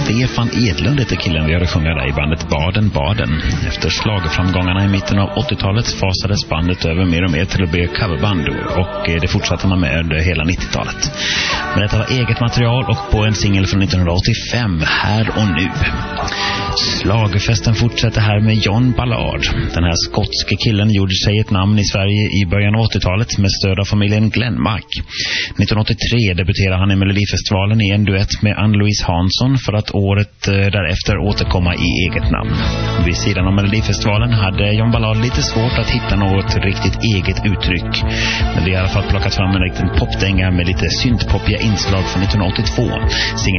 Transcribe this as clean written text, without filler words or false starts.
Stefan Edlund heter killen vi hade sjunga där i bandet Baden-Baden. Efter slagerframgångarna i mitten av 80-talet fasades bandet över mer och mer till att bli coverband och det fortsatte man med under hela 90-talet. Men detta var eget material och på en singel från 1985, Här och nu. Slagerfesten fortsätter här med John Ballard. Den här skotske killen gjorde sig ett namn i Sverige i början av 80-talet med stöd av familjen Glenmark. 1983 debuterade han i Melodifestivalen i en duett med Ann-Louise Hansson för att året därefter återkomma i eget namn. Vid sidan av Melodifestivalen hade John Ballard lite svårt att hitta något riktigt eget uttryck. Men vi har i alla fall plockat fram en liten popdänga med lite syntpoppiga inslag från 1982.